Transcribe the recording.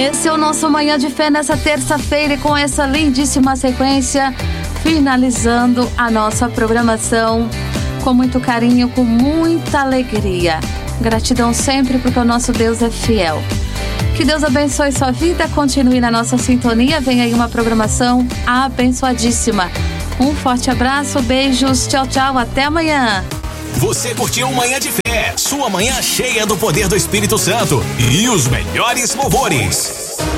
Esse é o nosso Manhã de Fé nessa terça-feira e com essa lindíssima sequência, finalizando a nossa programação com muito carinho, com muita alegria. Gratidão sempre porque o nosso Deus é fiel. Que Deus abençoe sua vida, continue na nossa sintonia, vem aí uma programação abençoadíssima. Um forte abraço, beijos, tchau, tchau, até amanhã. Você curtiu o Manhã de Fé, sua manhã cheia do poder do Espírito Santo e os melhores louvores.